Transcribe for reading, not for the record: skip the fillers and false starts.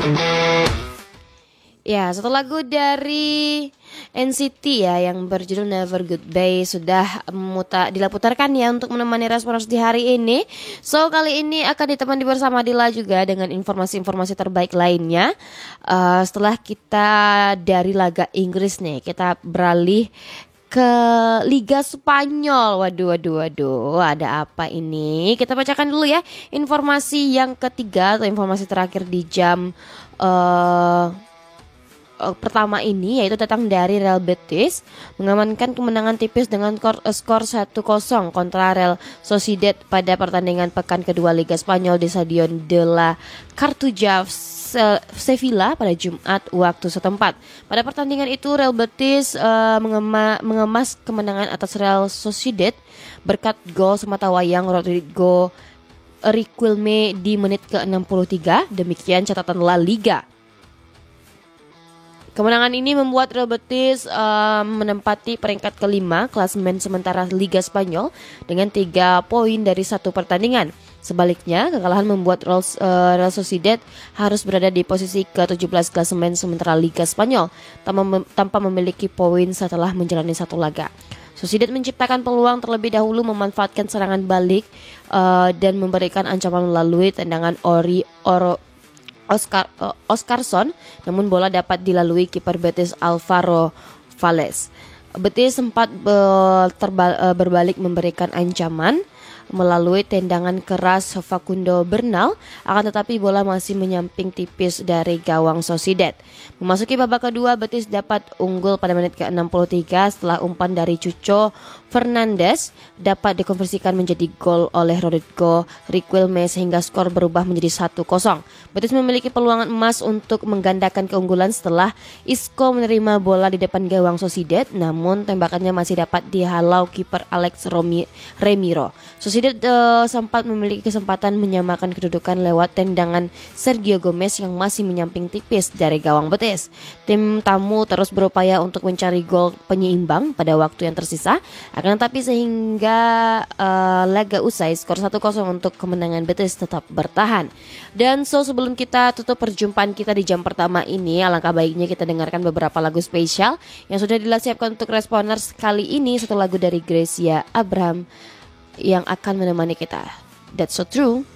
Ya, satu lagu dari NCT ya yang berjudul Never Goodbye sudah diputarkan ya untuk menemani Responders di hari ini. So kali ini akan ditemani bersama Dila juga dengan informasi-informasi terbaik lainnya. Setelah kita dari laga Inggris nih, kita beralih ke Liga Spanyol. Waduh, ada apa ini? Kita bacakan dulu ya informasi yang ketiga atau informasi terakhir di jam pertama ini, yaitu datang dari Real Betis mengamankan kemenangan tipis dengan skor 1-0 kontra Real Sociedad pada pertandingan pekan kedua Liga Spanyol di Stadion de la Cartuja Sevilla pada Jumat waktu setempat. Pada pertandingan itu Real Betis mengemas kemenangan atas Real Sociedad berkat gol sematawayang Rodrigo Riquelme di menit ke-63. Demikian catatan La Liga. Kemenangan ini membuat Real Betis menempati peringkat kelima klasemen sementara Liga Spanyol dengan 3 poin dari 1 pertandingan. Sebaliknya, kekalahan membuat Real Sociedad harus berada di posisi ke-17 klasemen sementara Liga Spanyol tanpa memiliki poin setelah menjalani 1 laga. Sociedad menciptakan peluang terlebih dahulu, memanfaatkan serangan balik dan memberikan ancaman melalui tendangan Oscarson, namun bola dapat dilalui kiper Betis Alvaro Valles. Betis sempat berbalik memberikan ancaman melalui tendangan keras Facundo Bernal, akan tetapi bola masih menyamping tipis dari gawang Sociedad. Memasuki babak kedua, Betis dapat unggul pada menit ke-63 setelah umpan dari Chucho Fernandes dapat dikonversikan menjadi gol oleh Rodrigo Riquelme sehingga skor berubah menjadi 1-0. Betis memiliki peluang emas untuk menggandakan keunggulan setelah Isco menerima bola di depan gawang Sociedad, namun tembakannya masih dapat dihalau kiper Alex Remiro. Sociedad sempat memiliki kesempatan menyamakan kedudukan lewat tendangan Sergio Gomez yang masih menyamping tipis dari gawang Betis. Tim tamu terus berupaya untuk mencari gol penyeimbang pada waktu yang tersisa. Akan tetapi sehingga laga usai, skor 1-0 untuk kemenangan Betis tetap bertahan. Dan sebelum kita tutup perjumpaan kita di jam pertama ini, alangkah baiknya kita dengarkan beberapa lagu spesial yang sudah disiapkan untuk Responders kali ini. Satu lagu dari Gracia Abraham yang akan menemani kita. That's so true.